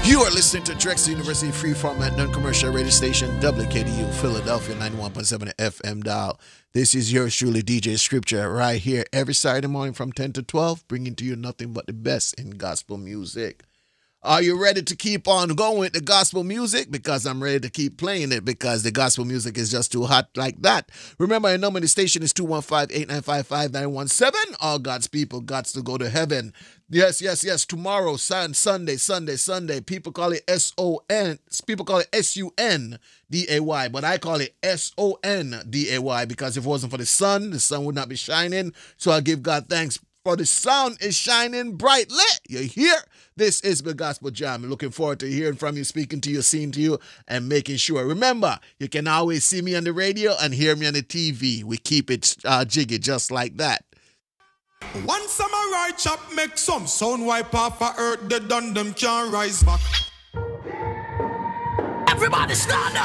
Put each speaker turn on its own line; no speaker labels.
You are listening to Drexel University Freeform non-commercial radio station WKDU Philadelphia 91.7 FM dial. This is yours truly, DJ Scripture, right here every Saturday morning from 10 to 12, bringing to you nothing but the best in gospel music. Are you ready to keep on going with the gospel music? Because I'm ready to keep playing it because the gospel music is just too hot like that. Remember, your number of the station is 215-895-5917. All God's people got to go to heaven. Yes. Tomorrow, Sunday. People call it S-O-N. People call it S-U-N-D-A-Y. But I call it S-O-N-D-A-Y because if it wasn't for the sun would not be shining. So I give God thanks. For the sun is shining brightly. You hear? This is the Gospel Jam. Looking forward to hearing from you, speaking to you, seeing to you, and making sure. Remember, you can always see me on the radio and hear me on the TV. We keep it jiggy just like that.
One samurai chop make some sound wipe off a earth, the done them can't rise back.
Everybody stand up!